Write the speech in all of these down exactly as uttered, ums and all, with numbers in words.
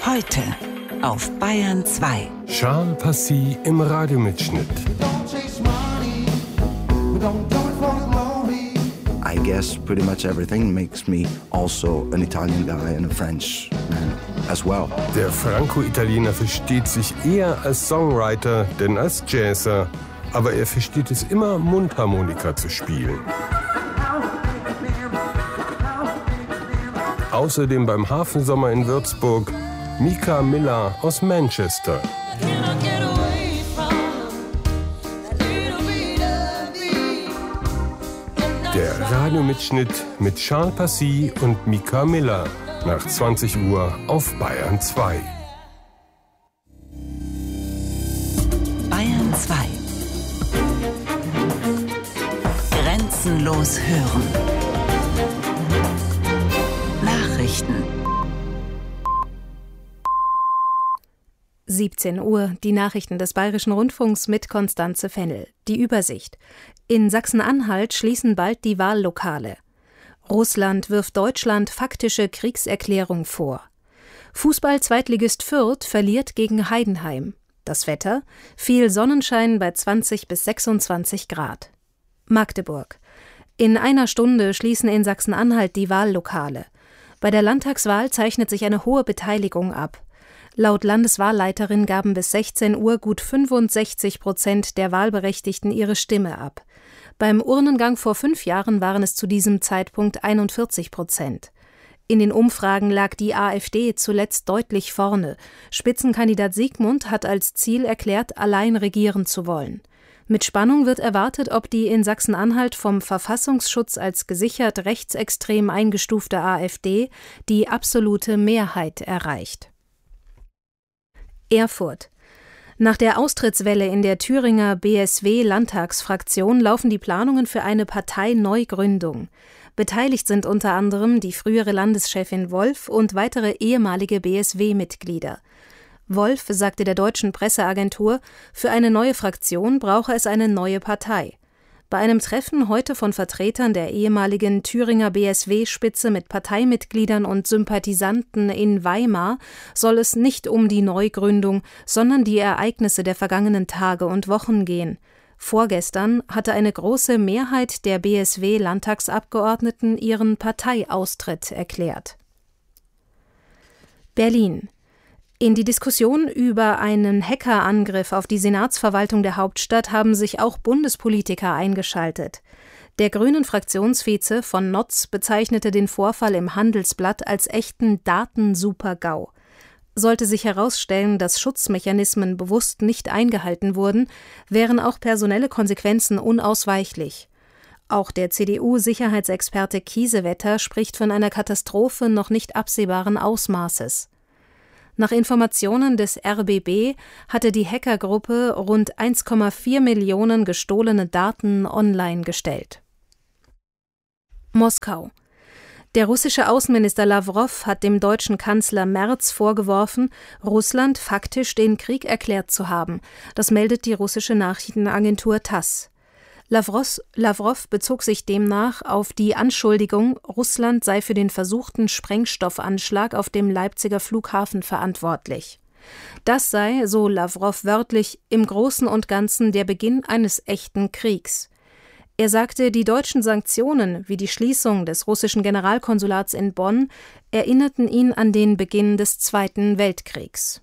Heute auf Bayern zwei. Charles Passy im Radiomitschnitt. I guess pretty much everything makes me also an Italian guy and a French man as well. Der Franco-Italiener versteht sich eher als Songwriter denn als Jazzer. Aber er versteht es immer, Mundharmonika zu spielen. Außerdem beim Hafensommer in Würzburg Mika Miller aus Manchester. Der Radiomitschnitt mit Charles Passy und Mika Miller nach zwanzig Uhr auf Bayern zwei. Bayern zwei. Grenzenlos hören. Nachrichten. siebzehn Uhr, die Nachrichten des Bayerischen Rundfunks mit Konstanze Fennel. Die Übersicht. In Sachsen-Anhalt schließen bald die Wahllokale. Russland wirft Deutschland faktische Kriegserklärung vor. Fußball-Zweitligist Fürth verliert gegen Heidenheim. Das Wetter? Viel Sonnenschein bei zwanzig bis sechsundzwanzig Grad. Magdeburg. In einer Stunde schließen in Sachsen-Anhalt die Wahllokale. Bei der Landtagswahl zeichnet sich eine hohe Beteiligung ab. Laut Landeswahlleiterin gaben bis sechzehn Uhr gut fünfundsechzig Prozent der Wahlberechtigten ihre Stimme ab. Beim Urnengang vor fünf Jahren waren es zu diesem Zeitpunkt einundvierzig Prozent. In den Umfragen lag die AfD zuletzt deutlich vorne. Spitzenkandidat Siegmund hat als Ziel erklärt, allein regieren zu wollen. Mit Spannung wird erwartet, ob die in Sachsen-Anhalt vom Verfassungsschutz als gesichert rechtsextrem eingestufte AfD die absolute Mehrheit erreicht. Erfurt. Nach der Austrittswelle in der Thüringer B S W-Landtagsfraktion laufen die Planungen für eine Parteineugründung. Beteiligt sind unter anderem die frühere Landeschefin Wolf und weitere ehemalige B S W-Mitglieder. Wolf sagte der deutschen Presseagentur, für eine neue Fraktion brauche es eine neue Partei. Bei einem Treffen heute von Vertretern der ehemaligen Thüringer B S W-Spitze mit Parteimitgliedern und Sympathisanten in Weimar soll es nicht um die Neugründung, sondern die Ereignisse der vergangenen Tage und Wochen gehen. Vorgestern hatte eine große Mehrheit der B S W-Landtagsabgeordneten ihren Parteiaustritt erklärt. Berlin. In die Diskussion über einen Hackerangriff auf die Senatsverwaltung der Hauptstadt haben sich auch Bundespolitiker eingeschaltet. Der Grünen-Fraktionsvize von Notz bezeichnete den Vorfall im Handelsblatt als echten Datensuper-GAU. Sollte sich herausstellen, dass Schutzmechanismen bewusst nicht eingehalten wurden, wären auch personelle Konsequenzen unausweichlich. Auch der C D U-Sicherheitsexperte Kiesewetter spricht von einer Katastrophe noch nicht absehbaren Ausmaßes. Nach Informationen des R B B hatte die Hackergruppe rund eins Komma vier Millionen gestohlene Daten online gestellt. Moskau. Der russische Außenminister Lawrow hat dem deutschen Kanzler Merz vorgeworfen, Russland faktisch den Krieg erklärt zu haben. Das meldet die russische Nachrichtenagentur TASS. Lawrow, Lawrow bezog sich demnach auf die Anschuldigung, Russland sei für den versuchten Sprengstoffanschlag auf dem Leipziger Flughafen verantwortlich. Das sei, so Lawrow wörtlich, im Großen und Ganzen der Beginn eines echten Kriegs. Er sagte, die deutschen Sanktionen, wie die Schließung des russischen Generalkonsulats in Bonn, erinnerten ihn an den Beginn des Zweiten Weltkriegs.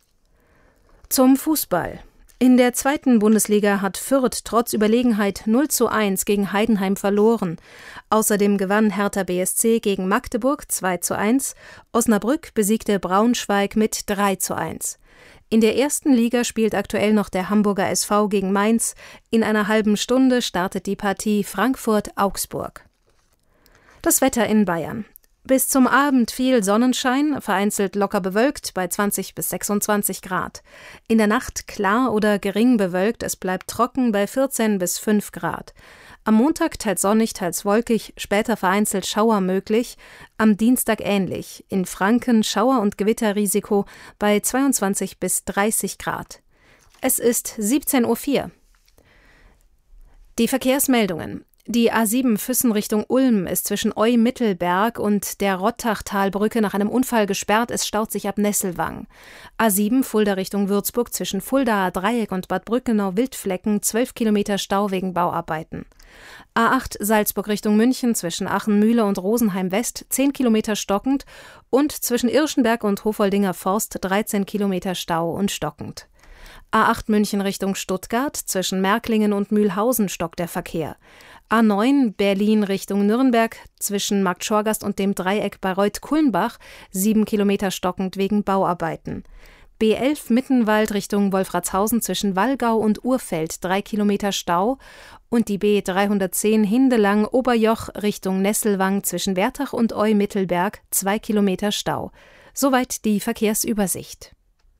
Zum Fußball. In der zweiten Bundesliga hat Fürth trotz Überlegenheit null zu eins gegen Heidenheim verloren. Außerdem gewann Hertha B S C gegen Magdeburg zwei zu eins, Osnabrück besiegte Braunschweig mit drei zu eins. In der ersten Liga spielt aktuell noch der Hamburger S V gegen Mainz. In einer halben Stunde startet die Partie Frankfurt-Augsburg. Das Wetter in Bayern. Bis zum Abend viel Sonnenschein, vereinzelt locker bewölkt bei zwanzig bis sechsundzwanzig Grad. In der Nacht klar oder gering bewölkt, es bleibt trocken bei vierzehn bis fünf Grad. Am Montag teils sonnig, teils wolkig, später vereinzelt Schauer möglich. Am Dienstag ähnlich. In Franken Schauer- und Gewitterrisiko bei zweiundzwanzig bis dreißig Grad. Es ist siebzehn Uhr vier. Die Verkehrsmeldungen. Die A sieben Füssen Richtung Ulm ist zwischen Eu-Mittelberg und der Rottachtalbrücke nach einem Unfall gesperrt. Es staut sich ab Nesselwang. A sieben Fulda Richtung Würzburg zwischen Fuldaer Dreieck und Bad Brückenau-Wildflecken zwölf Kilometer Stau wegen Bauarbeiten. A acht Salzburg Richtung München zwischen Achenmühle und Rosenheim West zehn Kilometer stockend und zwischen Irschenberg und Hofoldinger Forst dreizehn Kilometer Stau und stockend. A acht München Richtung Stuttgart zwischen Märklingen und Mühlhausen stockt der Verkehr. A neun Berlin Richtung Nürnberg zwischen Markt Schorgast und dem Dreieck Bayreuth-Kulmbach sieben Kilometer stockend wegen Bauarbeiten. B elf Mittenwald Richtung Wolfratshausen zwischen Wallgau und Urfeld drei Kilometer Stau und die B dreihundertzehn Hindelang Oberjoch Richtung Nesselwang zwischen Wertach und Eu-Mittelberg zwei Kilometer Stau. Soweit die Verkehrsübersicht.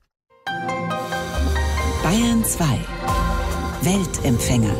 Bayern zwei. Weltempfänger.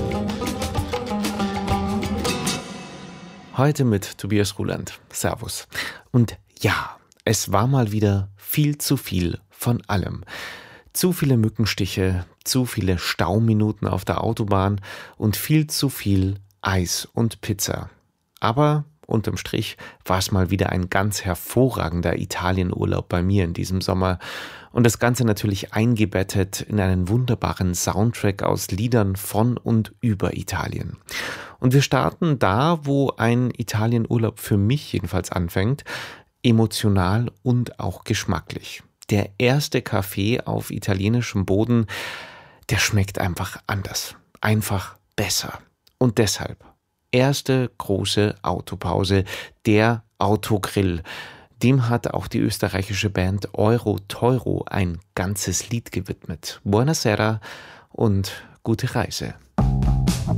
Heute mit Tobias Ruland. Servus. Und ja, es war mal wieder viel zu viel von allem. Zu viele Mückenstiche, zu viele Stauminuten auf der Autobahn und viel zu viel Eis und Pizza. Aber unterm Strich war es mal wieder ein ganz hervorragender Italienurlaub bei mir in diesem Sommer. Und das Ganze natürlich eingebettet in einen wunderbaren Soundtrack aus Liedern von und über Italien. Und wir starten da, wo ein Italienurlaub für mich jedenfalls anfängt, emotional und auch geschmacklich. Der erste Kaffee auf italienischem Boden, der schmeckt einfach anders, einfach besser. Und deshalb erste große Autopause, der Autogrill. Dem hat auch die österreichische Band Euro Teuro ein ganzes Lied gewidmet. Buonasera und gute Reise.